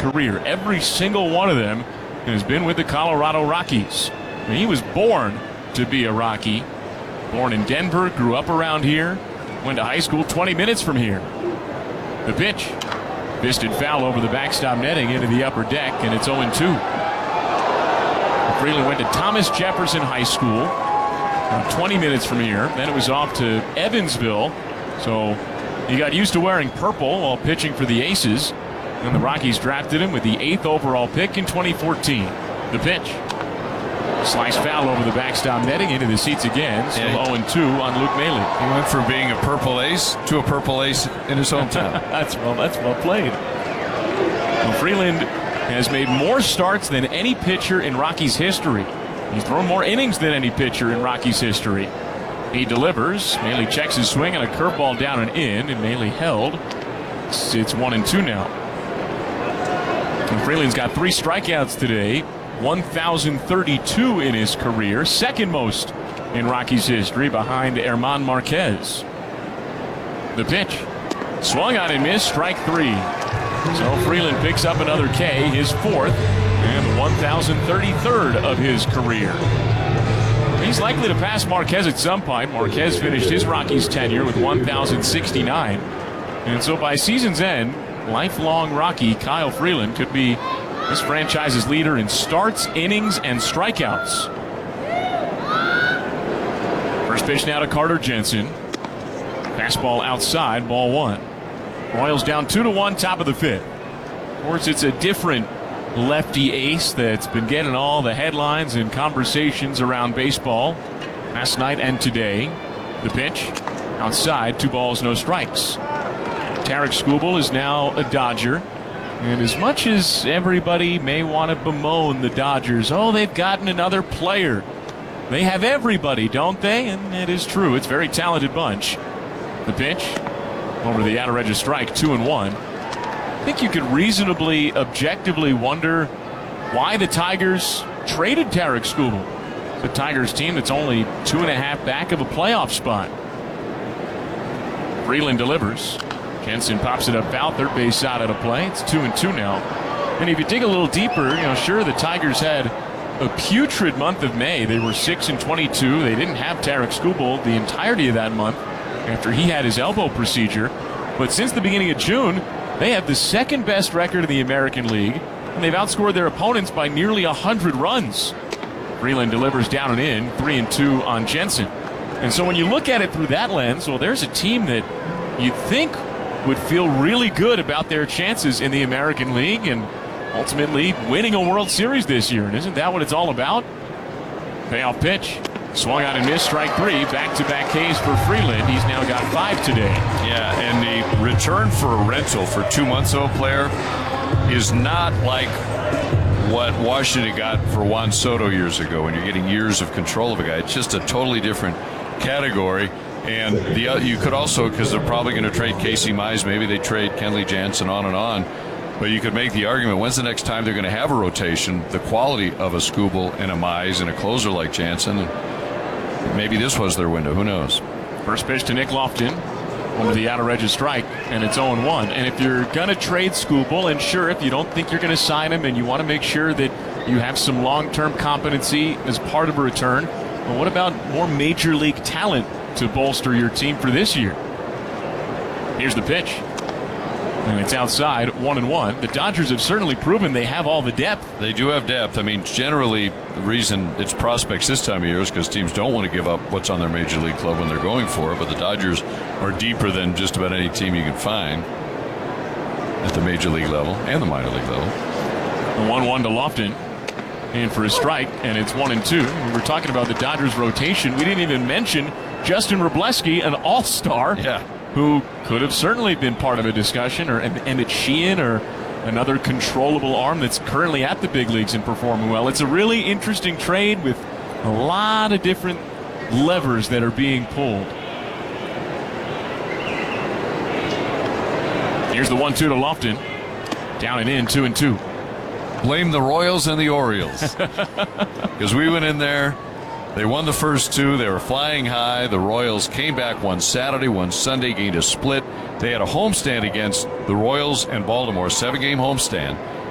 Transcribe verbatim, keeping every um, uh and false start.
career. Every single one of them has been with the Colorado Rockies. And he was born to be a Rocky. Born in Denver, grew up around here, went to high school twenty minutes from here. The pitch. Fisted foul over the backstop netting into the upper deck, and it's oh and two. Freeland went to Thomas Jefferson High School, about twenty minutes from here. Then it was off to Evansville. So he got used to wearing purple while pitching for the Aces. And the Rockies drafted him with the eighth overall pick in twenty fourteen. The pitch. Slice foul over the backstop netting into the seats again. Still yeah, oh and two on Luke Maile. He went from being a purple ace to a purple ace in his hometown. that's well that's well played. Well, Freeland has made more starts than any pitcher in Rockies history. He's thrown more innings than any pitcher in Rockies history. He delivers. Maile checks his swing on a curveball down and in, and Maile held. It's, it's one and two now. And Freeland's got three strikeouts today, one thousand thirty-two in his career, second most in Rockies history behind German Marquez. The pitch. Swung on and missed, strike three. So Freeland picks up another K, his fourth, and one thousand thirty-third of his career. He's likely to pass Marquez at some point. Marquez finished his Rockies tenure with one thousand sixty-nine. And so by season's end, lifelong Rocky Kyle Freeland could be this franchise's leader in starts, innings, and strikeouts. First pitch now to Carter Jensen. Fastball outside, ball one. Royals down two to one, top of the fifth. Of course, it's a different lefty ace that's been getting all the headlines and conversations around baseball last night and today. The pitch outside, two balls, no strikes. Tarik Skubal is now a Dodger. And as much as everybody may want to bemoan the Dodgers, oh, they've gotten another player. They have everybody, don't they? And it is true. It's a very talented bunch. The pitch over the outer edge of strike, two and one. I think you could reasonably, objectively wonder why the Tigers traded Tarik Skubal. The Tigers team that's only two and a half back of a playoff spot. Freeland delivers. Jensen pops it up foul, third base side out of play. It's two and two now. And if you dig a little deeper, you know, sure, the Tigers had a putrid month of May. They were six and twenty-two. They didn't have Tarik Skubal the entirety of that month after he had his elbow procedure. But since the beginning of June, they have the second best record in the American League, and they've outscored their opponents by nearly one hundred runs. Freeland delivers down and in, three and two on Jensen. And so when you look at it through that lens, well, there's a team that you'd think would feel really good about their chances in the American League and ultimately winning a World Series this year. And isn't that what it's all about? Payoff pitch. Swung on and missed, strike three. Back-to-back Ks for Freeland. He's now got five today. Yeah, and the return for a rental for two months of a player is not like what Washington got for Juan Soto years ago when you're getting years of control of a guy. It's just a totally different category. And the uh, you could also, because they're probably going to trade Casey Mize, maybe they trade Kenley Jansen, on and on. But you could make the argument, when's the next time they're going to have a rotation, the quality of a Skubal and a Mize and a closer like Jansen? And maybe this was their window. Who knows? First pitch to Nick Lofton over the outer edge of strike, and it's oh and one. And if you're going to trade Skubal, and sure, if you don't think you're going to sign him and you want to make sure that you have some long-term competency as part of a return, well, what about more major league talent to bolster your team for this year? Here's the pitch. And it's outside, one and one. The Dodgers have certainly proven they have all the depth. They do have depth. I mean, generally, the reason it's prospects this time of year is because teams don't want to give up what's on their major league club when they're going for it. But the Dodgers are deeper than just about any team you can find at the major league level and the minor league level. one one to Lofton. In for a strike, and it's one and two. We were talking about the Dodgers rotation. We didn't even mention Justin Wroblewski, an all-star, yeah. who could have certainly been part of a discussion, or Emmett Sheehan, or another controllable arm that's currently at the big leagues and performing well. It's a really interesting trade with a lot of different levers that are being pulled. Here's the one two to Lofton. Down and in, two and two. Blame the Royals and the Orioles. Because we went in there, they won the first two, they were flying high. The Royals came back one Saturday, one Sunday, gained a split. They had a homestand against the Royals and Baltimore, seven-game homestand.